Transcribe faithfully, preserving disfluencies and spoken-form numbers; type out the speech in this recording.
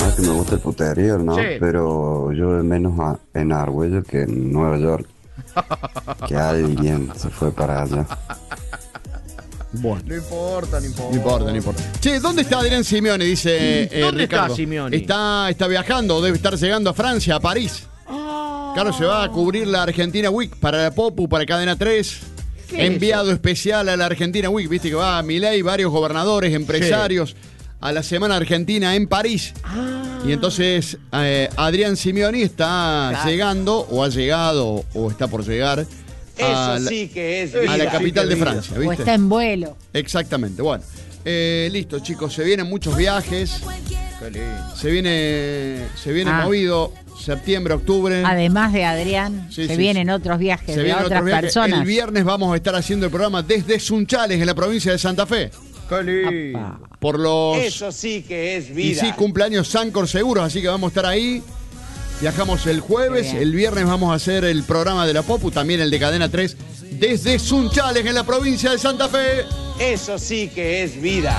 No es que me gusta el puterío, ¿no? Sí. Pero yo de menos a- en Argüello que en Nueva York. Que alguien se fue para allá. Bueno. No importa, no importa. No importa, no importa. Che, ¿dónde está Adrián Simeone? Dice eh, ¿Dónde está Ricardo. Simeone? Está, está viajando, debe estar llegando a Francia, a París. Claro, se va a cubrir la Argentina Week para la Popu, para Cadena tres. ¿Qué es Enviado eso? especial a la Argentina Week. Viste que va Milei, varios gobernadores, empresarios, a la Semana Argentina en París. Ah. Y entonces eh, Adrián Simeone está Claro. llegando, o ha llegado, o está por llegar a Eso la, sí que es a la vida. capital de vida. Francia, O ¿viste? está en vuelo. Exactamente, bueno. Eh, listo, chicos, se vienen muchos viajes. Qué lindo. Se viene, se viene Ah. movido septiembre, octubre. Además de Adrián, Sí, se sí, vienen otros viajes Se de vienen otras otros viajes. personas. El viernes vamos a estar haciendo el programa desde Sunchales, en la provincia de Santa Fe. Qué lindo. Apa. Por los... Eso sí que es Y vida. sí, cumpleaños Sancor Seguros, así que vamos a estar ahí. Viajamos el jueves, Qué bien. el viernes vamos a hacer el programa de la Popu, también el de Cadena tres, desde Sunchales, en la provincia de Santa Fe. Eso sí que es vida.